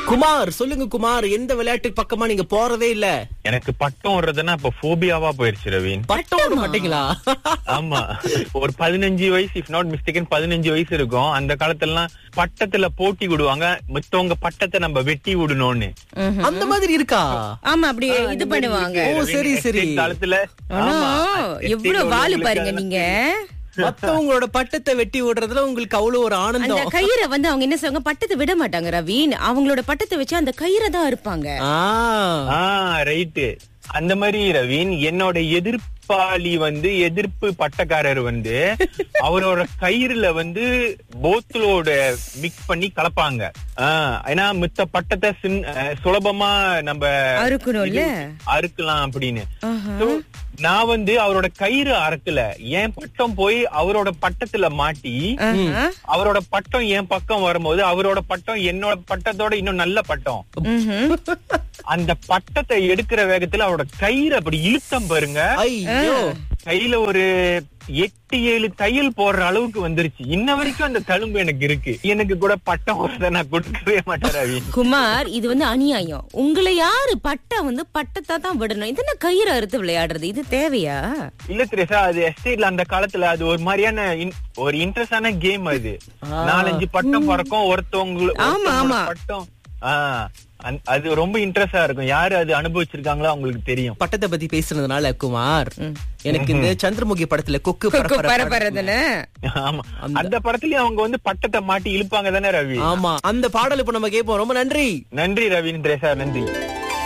குமார், சொல்லுங்க குமார், எந்த விளையாட்டு பக்கமா நீங்க போறதே இல்ல? எனக்கு பட்டம் ஓடுறதுன்னா இப்ப போபியாவா போயிருச்சு ரவீன். பட்டம் ஓட மாட்டீங்களா? ஆமா, ஒரு 15 வயசு, இஃப் நாட் மிஸ்டேக்கன் 15 வயசு இருக்கும். அந்த காலத்துல பட்டத்துல போட்டி விடுவாங்க, மத்தவங்க பட்டத்தை நம்ம வெட்டி விடணும்னு. அந்த மாதிரி இருக்கா? ஆமா, அப்படி இது பண்ணுவாங்க. ஓ, சரி சரி. காலத்துல எவ்வளவு வாலு பாருங்க நீங்க. மத்தவங்களோட பட்டத்தை வெட்டி விடுறதுல உங்களுக்கு அவ்வளவு ஒரு அந்த ஆனந்தம். கயிறை வந்து அவங்க என்ன செய்வாங்க, பட்டத்தை விட மாட்டாங்க ரவீன். அவங்களோட பட்டத்தை வச்சு அந்த கயிறை தான் இருப்பாங்க. ரைட்டு. அந்த மாதிரி ரவீன், என்னோட எதிர்ப்பாளி வந்து எதிர்ப்பு பட்டக்காரர் வந்து அவரோட கயிறுல வந்து போத்தலோட மிக்ஸ் பண்ணி கலப்பாங்க. ஏன்னா மித்த பட்டத்தை சுலபமா நம்ம அறுக்கலாம் அப்படின்னு. நான் வந்து அவரோட கயிறு அறுக்கல, என் பட்டம் போய் அவரோட பட்டத்துல மாட்டி அவரோட பட்டம் என் பக்கம் வரும்போது அவரோட பட்டம் என்னோட பட்டத்தோட இன்னும் நல்ல பட்டம். அந்த பட்டத்தை எடுக்கிற வேகத்துல அவரோட கயிறு அப்படி இழுத்தம் பாருங்க, கையில ஒரு 8-7 தையல் போடுற அளவுக்கு வந்துருச்சு. இன்ன வரைக்கும் அந்த தழும்பு எனக்கு இருக்கு. எனக்கு கூட பட்டம் வரத நான் கொடுக்கவே மாட்டேன் குமார். இது வந்து அநியாயம். உங்களை யாரு பட்டம் வந்து பட்டத்தை தான் விடணும், இது என்ன கயிறு அறுத்து விளையாடுறது? இது தேவையா? இல்ல திரேசா, அது எஸ்டேட்ல அந்த காலத்துல அது ஒரு மாதிரியான ஒரு இன்ட்ரெஸ்டான கேம். அது 4-5 பட்டம் பறக்கும் ஒருத்தவங்க பட்டம். அது ரொம்ப இன்ட்ரெஸ்டா இருக்கும். யாரு அது அனுபவிச்சிருக்காங்களோ அவங்களுக்கு தெரியும். பட்டத்தை பத்தி பேசுனதுனால குமார், எனக்கு இந்த சந்திரமுகி படத்துல கொக்கு பரபரதுல, ஆமா, அந்த படத்துலயும் அவங்க வந்து பட்டத்தை மாட்டி இழுப்பாங்க தானே ரவி? ஆமா, அந்த பாடல் இப்ப நம்ம கேட்போம். ரொம்ப நன்றி. நன்றி ரவீந்திரேசா, நன்றி.